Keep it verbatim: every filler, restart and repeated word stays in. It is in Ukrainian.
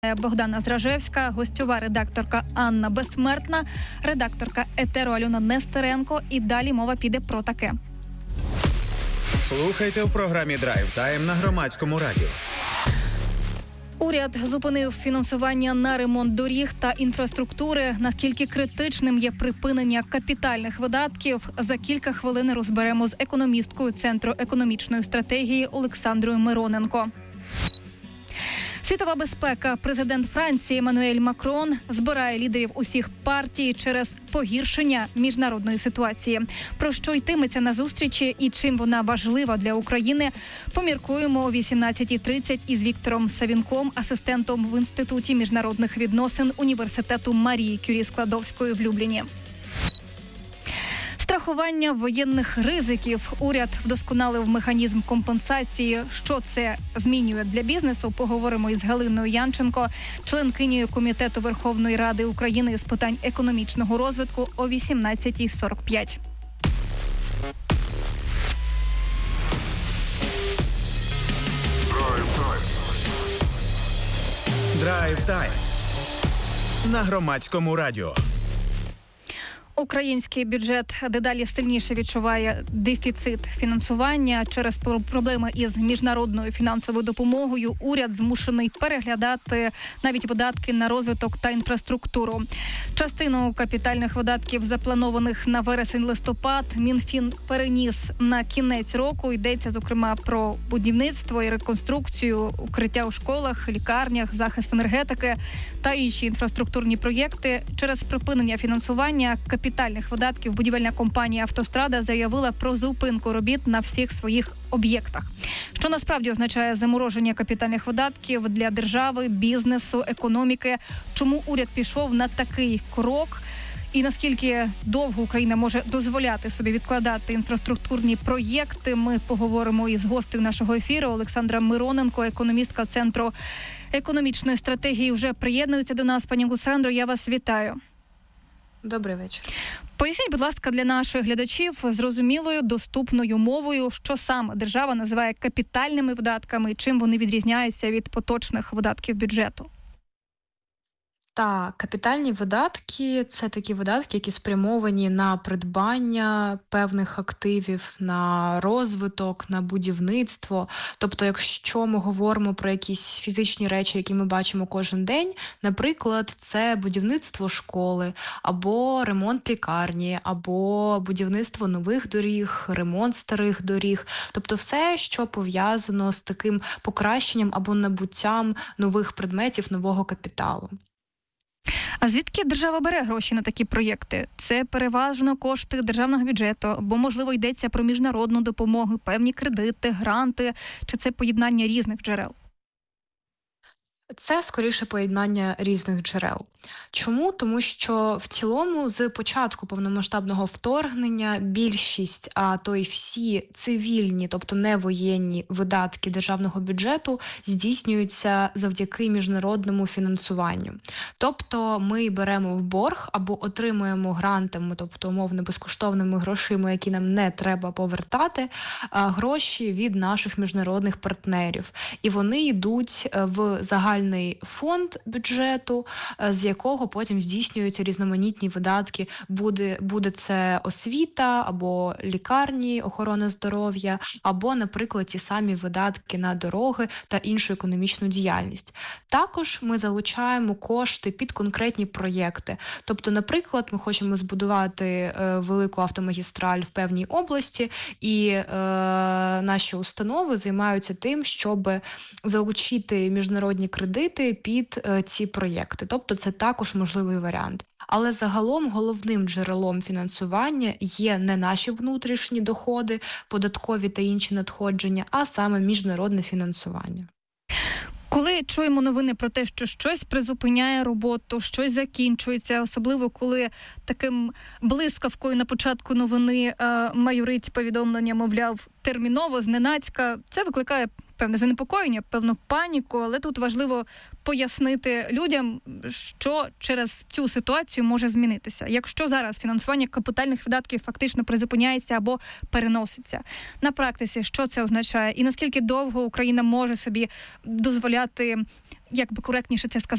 Богдана Зражевська, гостьова редакторка Анна Безсмертна, редакторка Етеру Альона Нестеренко. І далі мова піде про таке. Слухайте в програмі «Драйв Тайм» на Громадському радіо. Уряд зупинив фінансування на ремонт доріг та інфраструктури. Наскільки критичним є припинення капітальних видатків? За кілька хвилин розберемо з економісткою Центру економічної стратегії Олександрою Мироненко. Світова безпека. Президент Франції Еммануель Макрон збирає лідерів усіх партій через погіршення міжнародної ситуації. Про що йтиметься на зустрічі і чим вона важлива для України, поміркуємо о вісімнадцятій тридцять із Віктором Савінком, асистентом в Інституті міжнародних відносин Університету Марії Кюрі-Складовської в Любліні. Страхування воєнних ризиків. Уряд вдосконалив механізм компенсації. Що це змінює для бізнесу? Поговоримо із Галиною Янченко, членкинею Комітету Верховної Ради України з питань економічного розвитку о вісімнадцятій сорок п'ять. Драйв Тайм на Громадському радіо. Український бюджет дедалі сильніше відчуває дефіцит фінансування. Через проблеми із міжнародною фінансовою допомогою уряд змушений переглядати навіть видатки на розвиток та інфраструктуру. Частину капітальних видатків, запланованих на вересень-листопад, Мінфін переніс на кінець року. Йдеться, зокрема, про будівництво і реконструкцію, укриття у школах, лікарнях, захист енергетики та інші інфраструктурні проєкти. Через припинення фінансування капітальних видатків будівельна компанія «Автострада» заявила про зупинку робіт на всіх своїх об'єктах. Що насправді означає замороження капітальних видатків для держави, бізнесу, економіки? Чому уряд пішов на такий крок? І наскільки довго Україна може дозволяти собі відкладати інфраструктурні проєкти, ми поговоримо із гостею нашого ефіру. Олександра Мироненко, економістка Центру економічної стратегії, вже приєднується до нас. Пані Олександро, я вас вітаю. Добрий вечір. Поясніть, будь ласка, для наших глядачів зрозумілою, доступною мовою, що саме держава називає капітальними видатками, чим вони відрізняються від поточних видатків бюджету. Так, капітальні видатки – це такі видатки, які спрямовані на придбання певних активів, на розвиток, на будівництво. Тобто, якщо ми говоримо про якісь фізичні речі, які ми бачимо кожен день, наприклад, це будівництво школи, або ремонт лікарні, або будівництво нових доріг, ремонт старих доріг. Тобто все, що пов'язано з таким покращенням або набуттям нових предметів, нового капіталу. А звідки держава бере гроші на такі проєкти? Це переважно кошти державного бюджету, або, можливо, йдеться про міжнародну допомогу, певні кредити, гранти, чи це поєднання різних джерел? Це, скоріше, поєднання різних джерел. Чому? Тому що в цілому з початку повномасштабного вторгнення більшість, а то й всі цивільні, тобто не воєнні видатки державного бюджету здійснюються завдяки міжнародному фінансуванню. Тобто ми беремо в борг або отримуємо грантами, тобто умовно безкоштовними грошима, які нам не треба повертати, гроші від наших міжнародних партнерів. І вони йдуть в загальний фонд бюджету, з якого потім здійснюються різноманітні видатки. Буде, буде це освіта, або лікарні, охорона здоров'я, або, наприклад, ті самі видатки на дороги та іншу економічну діяльність. Також ми залучаємо кошти під конкретні проєкти. Тобто, наприклад, ми хочемо збудувати е, велику автомагістраль в певній області, і е, наші установи займаються тим, щоб залучити міжнародні кредити під е, ці проєкти. Тобто, це також можливий варіант. Але загалом головним джерелом фінансування є не наші внутрішні доходи, податкові та інші надходження, а саме міжнародне фінансування. Коли чуємо новини про те, що щось призупиняє роботу, щось закінчується, особливо коли таким блискавкою на початку новини е, майорить повідомлення, мовляв, терміново, зненацька, це викликає певне занепокоєння, певну паніку, але тут важливо пояснити людям, що через цю ситуацію може змінитися. Якщо зараз фінансування капітальних видатків фактично призупиняється або переноситься, на практиці що це означає? І наскільки довго Україна може собі дозволяти, як би коректніше це сказати,